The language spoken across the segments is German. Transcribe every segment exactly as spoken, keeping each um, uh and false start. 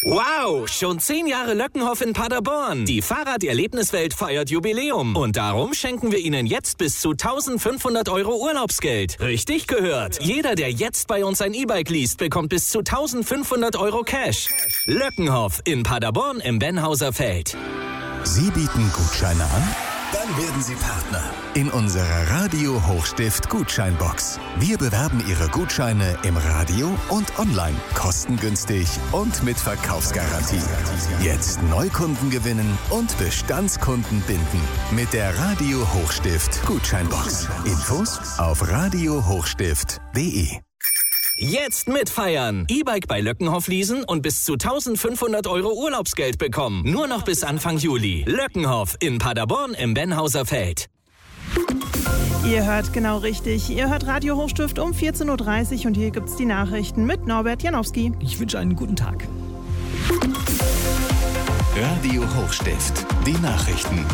Wow, schon zehn Jahre Löckenhof in Paderborn. Die Fahrraderlebniswelt feiert Jubiläum. Und darum schenken wir Ihnen jetzt bis zu eintausendfünfhundert Euro Urlaubsgeld. Richtig gehört. Jeder, der jetzt bei uns ein E-Bike liest, bekommt bis zu eintausendfünfhundert Euro Cash. Löckenhof in Paderborn im Benhauser Feld. Sie bieten Gutscheine an? Dann werden Sie Partner in unserer Radio Hochstift Gutscheinbox. Wir bewerben Ihre Gutscheine im Radio und online, kostengünstig und mit Verkaufsgarantie. Jetzt Neukunden gewinnen und Bestandskunden binden mit der Radio Hochstift Gutscheinbox. Infos auf radio hochstift punkt de. Jetzt mitfeiern! E-Bike bei Löckenhof leasen und bis zu eintausendfünfhundert Euro Urlaubsgeld bekommen. Nur noch bis Anfang Juli. Löckenhof in Paderborn im Benhauser Feld. Ihr hört genau richtig. Ihr hört Radio Hochstift um vierzehn Uhr dreißig und hier gibt's die Nachrichten mit Norbert Janowski. Ich wünsche einen guten Tag. Radio Hochstift, die Nachrichten.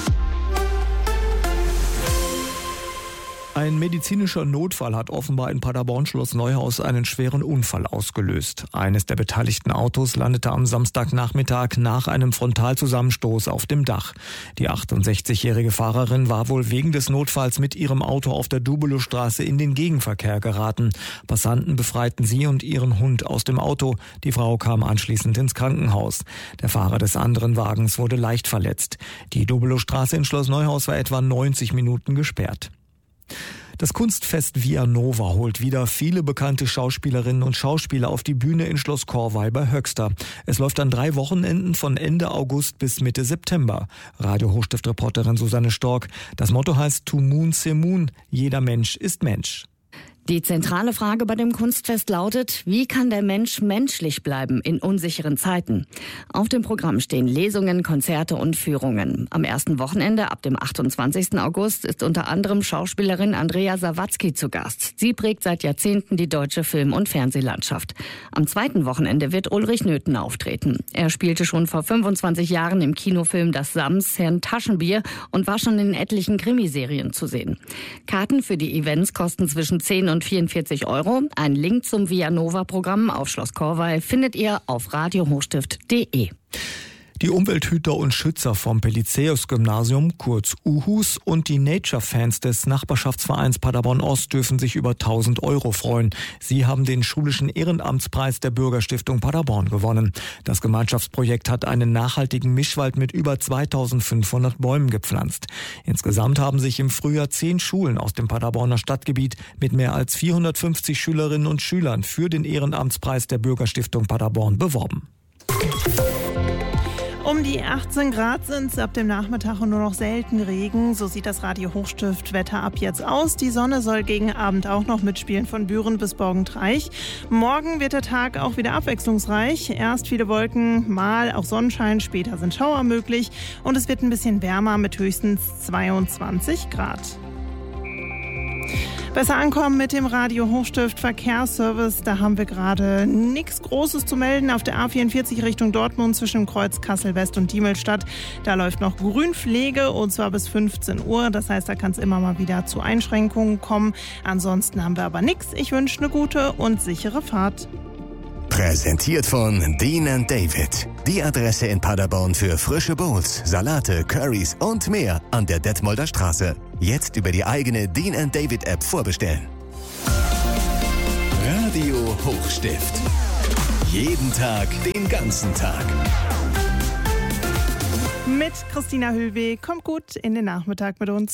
Ein medizinischer Notfall hat offenbar in Paderborn-Schloss Neuhaus einen schweren Unfall ausgelöst. Eines der beteiligten Autos landete am Samstagnachmittag nach einem Frontalzusammenstoß auf dem Dach. Die achtundsechzigjährige Fahrerin war wohl wegen des Notfalls mit ihrem Auto auf der Dubelowstraße in den Gegenverkehr geraten. Passanten befreiten sie und ihren Hund aus dem Auto. Die Frau kam anschließend ins Krankenhaus. Der Fahrer des anderen Wagens wurde leicht verletzt. Die Dubelowstraße in Schloss Neuhaus war etwa neunzig Minuten gesperrt. Das Kunstfest Via Nova holt wieder viele bekannte Schauspielerinnen und Schauspieler auf die Bühne in Schloss Korwei bei Höxter. Es läuft an drei Wochenenden von Ende August bis Mitte September. Radio Hochstift-Reporterin Susanne Stork. Das Motto heißt To Moon Se Moon. Jeder Mensch ist Mensch. Die zentrale Frage bei dem Kunstfest lautet, wie kann der Mensch menschlich bleiben in unsicheren Zeiten? Auf dem Programm stehen Lesungen, Konzerte und Führungen. Am ersten Wochenende, ab dem achtundzwanzigsten August, ist unter anderem Schauspielerin Andrea Sawatzki zu Gast. Sie prägt seit Jahrzehnten die deutsche Film- und Fernsehlandschaft. Am zweiten Wochenende wird Ulrich Nöthen auftreten. Er spielte schon vor fünfundzwanzig Jahren im Kinofilm Das Sams Herrn Taschenbier und war schon in etlichen Krimiserien zu sehen. Karten für die Events kosten zwischen zehn und vierundvierzig Euro. Ein Link zum Via Nova Programm auf Schloss Korwei findet ihr auf radio hochstift punkt de. Die Umwelthüter und Schützer vom Pelizaeus-Gymnasium, kurz U H Us, und die Nature-Fans des Nachbarschaftsvereins Paderborn-Ost dürfen sich über tausend Euro freuen. Sie haben den schulischen Ehrenamtspreis der Bürgerstiftung Paderborn gewonnen. Das Gemeinschaftsprojekt hat einen nachhaltigen Mischwald mit über zweitausendfünfhundert Bäumen gepflanzt. Insgesamt haben sich im Frühjahr zehn Schulen aus dem Paderborner Stadtgebiet mit mehr als vierhundertfünfzig Schülerinnen und Schülern für den Ehrenamtspreis der Bürgerstiftung Paderborn beworben. Um die achtzehn Grad sind es ab dem Nachmittag und nur noch selten Regen. So sieht das Radio Hochstift Wetter ab jetzt aus. Die Sonne soll gegen Abend auch noch mitspielen von Büren bis Borgentreich. Morgen wird der Tag auch wieder abwechslungsreich. Erst viele Wolken, mal auch Sonnenschein, später sind Schauer möglich. Und es wird ein bisschen wärmer mit höchstens zweiundzwanzig Grad. Besser ankommen mit dem Radio Hochstift Verkehrsservice. Da haben wir gerade nichts Großes zu melden. Auf der A vierundvierzig Richtung Dortmund zwischen dem Kreuz Kassel-West und Diemelstadt. Da läuft noch Grünpflege und zwar bis fünfzehn Uhr. Das heißt, da kann es immer mal wieder zu Einschränkungen kommen. Ansonsten haben wir aber nichts. Ich wünsche eine gute und sichere Fahrt. Präsentiert von Dean and David. Die Adresse in Paderborn für frische Bowls, Salate, Currys und mehr an der Detmolder Straße. Jetzt über die eigene Dean and David App vorbestellen. Radio Hochstift. Jeden Tag, den ganzen Tag. Mit Christina Hülwe. Kommt gut in den Nachmittag mit uns.